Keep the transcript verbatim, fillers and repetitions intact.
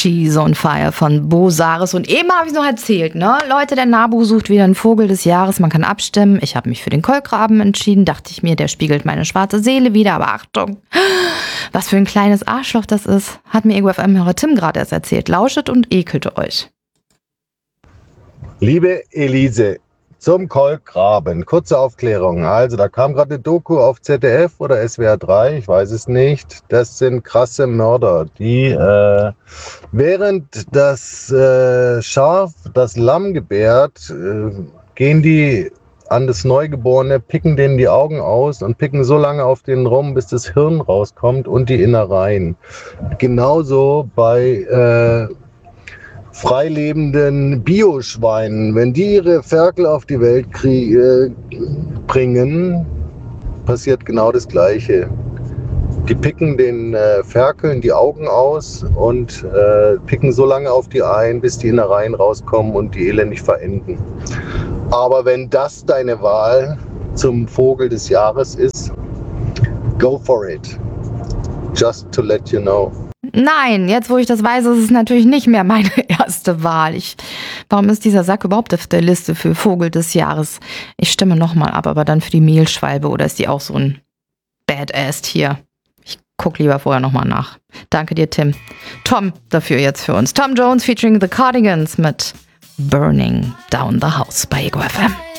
She's on Fire von Bo Saris. Und eben habe ich noch erzählt, ne? Leute, der NABU sucht wieder einen Vogel des Jahres. Man kann abstimmen. Ich habe mich für den Kolkraben entschieden. Dachte ich mir, der spiegelt meine schwarze Seele wieder. Aber Achtung, was für ein kleines Arschloch das ist, hat mir Ego F M-Hörer Tim gerade erst erzählt. Lauschet und ekelt euch. Liebe Elise, zum Kolkraben, kurze Aufklärung. Also da kam gerade eine Doku auf Z D F oder S W R drei, ich weiß es nicht. Das sind krasse Mörder, die äh, während das äh, Schaf das Lamm gebärt, äh, gehen die an das Neugeborene, picken denen die Augen aus und picken so lange auf denen rum, bis das Hirn rauskommt und die Innereien. Genauso bei... Äh, freilebenden Bioschweinen, wenn die ihre Ferkel auf die Welt krie- äh, bringen, passiert genau das Gleiche. Die picken den äh, Ferkeln die Augen aus und äh, picken so lange auf die ein, bis die Innereien rauskommen und die elendig verenden. Aber wenn das deine Wahl zum Vogel des Jahres ist, go for it. Just to let you know. Nein, jetzt wo ich das weiß, ist es natürlich nicht mehr meine erste Wahl. Ich, warum ist dieser Sack überhaupt auf der Liste für Vogel des Jahres? Ich stimme nochmal ab, aber dann für die Mehlschwalbe, oder ist die auch so ein Badass-Tier? Ich gucke lieber vorher nochmal nach. Danke dir, Tim. Tom dafür jetzt für uns. Tom Jones featuring The Cardigans mit Burning Down the House bei Ego F M.